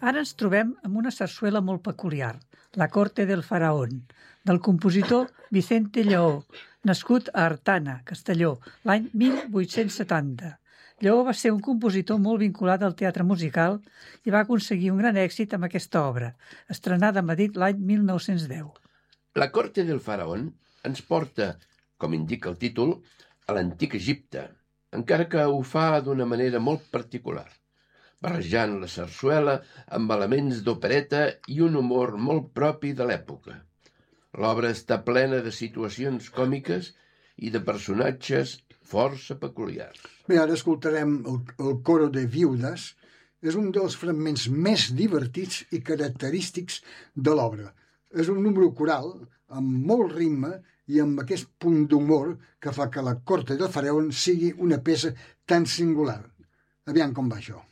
Ara ens trobem amb una sarsuela molt peculiar, La corte del faraón, del compositor Vicente Lleó, nascut a Artana, Castelló, l'any 1870. Lleó va ser un compositor molt vinculat al teatre musical i va aconseguir un gran èxit amb aquesta obra, estrenada a Madrid l'any 1910. La corte del faraón ens porta, com indica el títol, a l'antic Egipte, encara que ho fa d'una manera molt particular, barrejant la sarsuela amb elements d'opereta i un humor molt propi de l'època. L'obra està plena de situacions còmiques i de personatges força peculiars. Bé, ara escoltarem el coro de viudes. És un dels fragments més divertits i característics de l'obra. És un número coral amb molt ritme i amb aquest punt d'humor que fa que la corte del faraón sigui una peça tan singular. Aviam com va això.